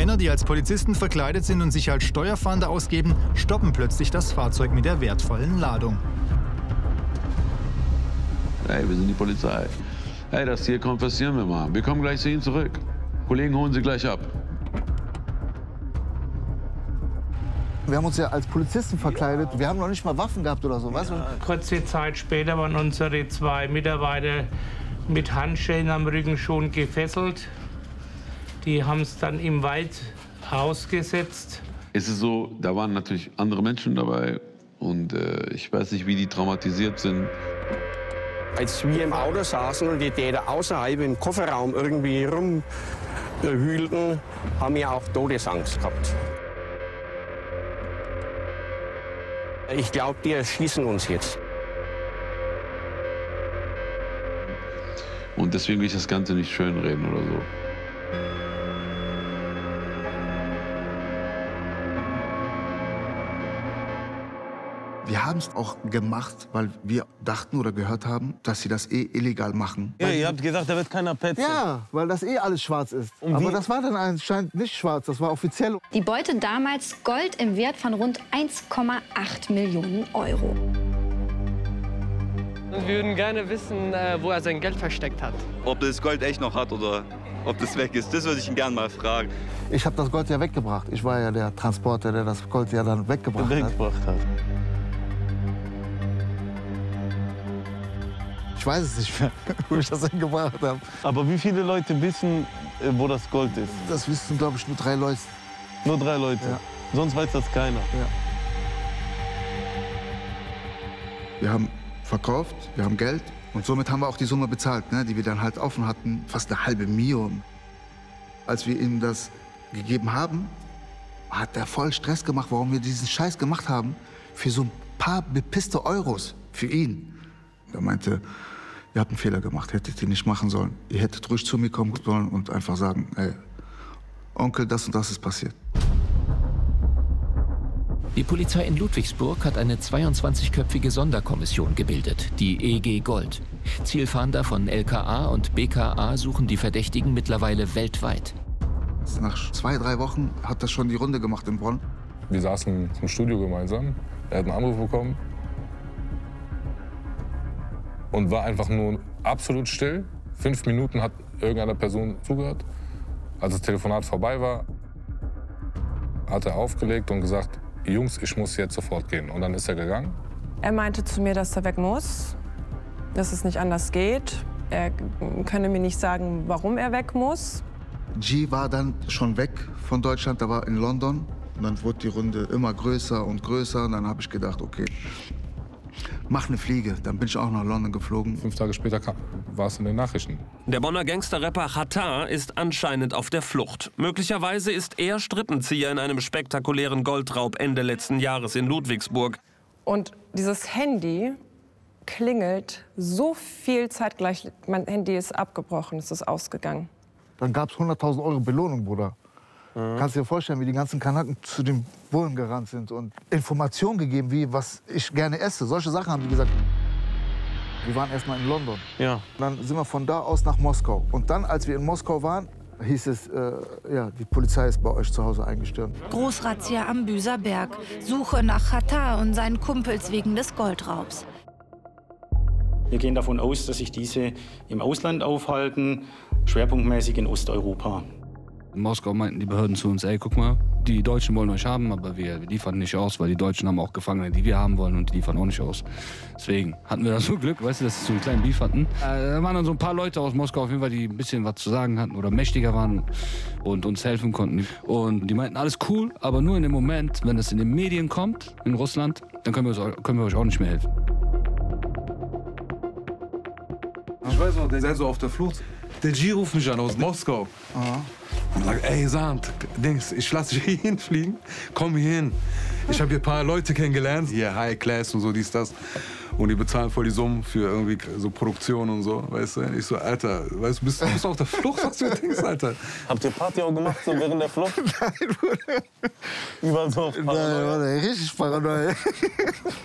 Männer, die als Polizisten verkleidet sind und sich als Steuerfahnder ausgeben, stoppen plötzlich das Fahrzeug mit der wertvollen Ladung. Hey, wir sind die Polizei. Hey, das hier konfiszieren wir mal. Wir kommen gleich zu Ihnen zurück. Kollegen holen Sie gleich ab. Wir haben uns ja als Polizisten verkleidet. Wir haben noch nicht mal Waffen gehabt oder so. Ja. Kurze Zeit später waren unsere 2 Mitarbeiter mit Handschellen am Rücken schon gefesselt. Die haben es dann im Wald ausgesetzt. Es ist so, da waren natürlich andere Menschen dabei. Und ich weiß nicht, wie die traumatisiert sind. Als wir im Auto saßen und die Täter außerhalb im Kofferraum irgendwie rumwühlten, haben wir auch Todesangst gehabt. Ich glaube, die erschießen uns jetzt. Und deswegen will ich das Ganze nicht schönreden oder so. Wir haben es auch gemacht, weil wir dachten oder gehört haben, dass sie das illegal machen. Ja, ihr habt gesagt, da wird keiner petzen. Ja, weil das alles schwarz ist. Aber das war dann anscheinend nicht schwarz, das war offiziell. Die Beute damals Gold im Wert von rund 1,8 Millionen Euro. Wir würden gerne wissen, wo er sein Geld versteckt hat. Ob er das Gold echt noch hat oder ob das weg ist, das würde ich ihn gerne mal fragen. Ich habe das Gold ja weggebracht. Ich war ja der Transporter, der das Gold ja dann weggebracht hat. Ich weiß es nicht mehr, wo ich das hingebracht habe. Aber wie viele Leute wissen, wo das Gold ist? Das wissen, glaube ich, nur 3 Leute. Nur 3 Leute? Ja. Sonst weiß das keiner? Ja. Wir haben verkauft, wir haben Geld und somit haben wir auch die Summe bezahlt, ne, die wir dann halt offen hatten, fast eine halbe Million. Als wir ihm das gegeben haben, hat er voll Stress gemacht, warum wir diesen Scheiß gemacht haben, für so ein paar bepisste Euros für ihn. Er meinte, ihr habt einen Fehler gemacht, hättet ihr nicht machen sollen. Ihr hättet ruhig zu mir kommen sollen und einfach sagen, ey, Onkel, das und das ist passiert. Die Polizei in Ludwigsburg hat eine 22-köpfige Sonderkommission gebildet, die EG Gold. Zielfahnder von LKA und BKA suchen die Verdächtigen mittlerweile weltweit. Nach 2, 3 Wochen hat das schon die Runde gemacht in Bonn. Wir saßen im Studio gemeinsam, er hat einen Anruf bekommen. Und war einfach nur absolut still. 5 Minuten hat irgendeiner Person zugehört. Als das Telefonat vorbei war, hat er aufgelegt und gesagt, Jungs, ich muss jetzt sofort gehen. Und dann ist er gegangen. Er meinte zu mir, dass er weg muss, dass es nicht anders geht. Er könne mir nicht sagen, warum er weg muss. G war dann schon weg von Deutschland, er war in London. Und dann wurde die Runde immer größer und größer. Und dann habe ich gedacht, okay, mach eine Fliege. Dann bin ich auch nach London geflogen. 5 Tage später war es in den Nachrichten. Der Bonner Gangsterrapper Xatar ist anscheinend auf der Flucht. Möglicherweise ist er Strippenzieher in einem spektakulären Goldraub Ende letzten Jahres in Ludwigsburg. Und dieses Handy klingelt so viel zeitgleich. Mein Handy ist abgebrochen, es ist ausgegangen. Dann gab es 100.000 Euro Belohnung, Bruder. Kannst du dir vorstellen, wie die ganzen Kanaken zu den Bullen gerannt sind und Informationen gegeben, wie was ich gerne esse. Solche Sachen haben die gesagt. Wir waren erst mal in London. Ja. Dann sind wir von da aus nach Moskau. Und dann, als wir in Moskau waren, hieß es, ja, die Polizei ist bei euch zu Hause eingestürmt. Großrazzia am Büser Berg. Suche nach Xatar und seinen Kumpels wegen des Goldraubs. Wir gehen davon aus, dass sich diese im Ausland aufhalten, schwerpunktmäßig in Osteuropa. In Moskau meinten die Behörden zu uns, ey, guck mal, die Deutschen wollen euch haben, aber wir liefern nicht aus, weil die Deutschen haben auch Gefangene, die wir haben wollen und die liefern auch nicht aus. Deswegen hatten wir da so Glück, weißt du, dass sie so einen kleinen Beef hatten. Da waren dann so ein paar Leute aus Moskau auf jeden Fall, die ein bisschen was zu sagen hatten oder mächtiger waren und uns helfen konnten. Und die meinten, alles cool, aber nur in dem Moment, wenn es in den Medien kommt, in Russland, dann können wir euch auch nicht mehr helfen. Ich weiß noch, der ist so auf der Flucht. Der G ruft mich an aus Moskau. Und sagt, ey Sand, Dings, ich lasse dich hier hinfliegen, komm hier hin. Ich habe hier ein paar Leute kennengelernt, hier High Class und so, dies, das. Und die bezahlen voll die Summen für irgendwie so Produktion und so, weißt du. Ich so, Alter, weißt du, bist du auf der Flucht, was du denkst, Alter. Habt ihr Party auch gemacht, so während der Flucht? Nein, Bruder. Überall so auf Paranoia? Nein, richtig Paranoia.